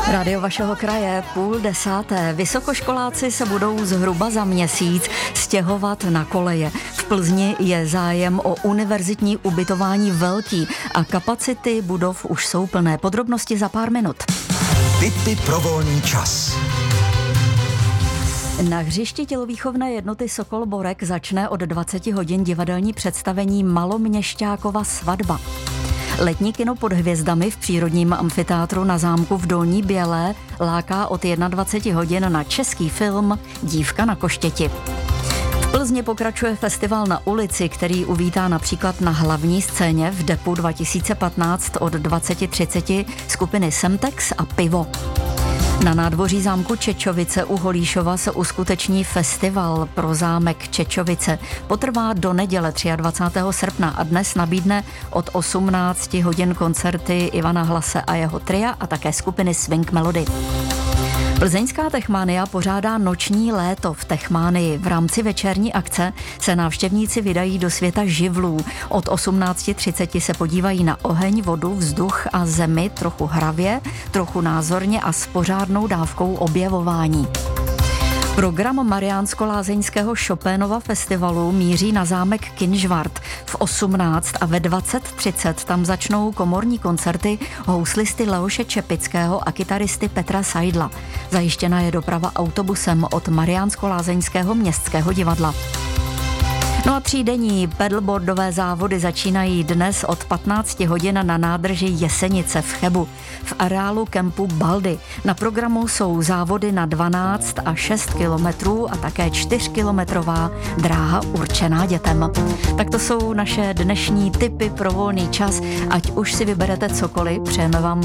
Rádio vašeho kraje, 9:30. Vysokoškoláci se budou zhruba za měsíc stěhovat na koleje. V Plzni je zájem o univerzitní ubytování velký a kapacity budov už jsou plné. Podrobnosti za pár minut. Tipy pro volný čas. Na hřišti tělovýchovné jednoty Sokol Borek začne od 20 hodin divadelní představení Maloměšťákova svatba. Letní kino Pod hvězdami v přírodním amfiteátru na zámku v Dolní Bělé láká od 21 hodin na český film Dívka na koštěti. V Plzni pokračuje festival Na ulici, který uvítá například na hlavní scéně v Depu 2015 od 20:30 skupiny Semtex a Pivo. Na nádvoří zámku Čečovice u Holíšova se uskuteční festival pro zámek Čečovice. Potrvá do neděle 23. srpna a dnes nabídne od 18 hodin koncerty Ivana Hlase a jeho tria a také skupiny Swing Melody. Plzeňská Techmania pořádá noční léto v Techmanii. V rámci večerní akce se návštěvníci vydají do světa živlů. Od 18:30 se podívají na oheň, vodu, vzduch a zemi trochu hravě, trochu názorně a s pořádnou dávkou objevování. Program Mariánsko-lázeňského Chopinova festivalu míří na zámek Kynžvart v 18 a ve 20:30 tam začnou komorní koncerty houslisty Leoše Čepického a kytaristy Petra Seidla. Zajištěna je doprava autobusem od Mariánsko-lázeňského městského divadla. No a třídenní paddleboardové závody začínají dnes od 15 hodin na nádrži Jesenice v Chebu v areálu kempu Baldy. Na programu jsou závody na 12 a 6 kilometrů a také 4kilometrová dráha určená dětem. Tak to jsou naše dnešní tipy pro volný čas. Ať už si vyberete cokoliv, přejeme vám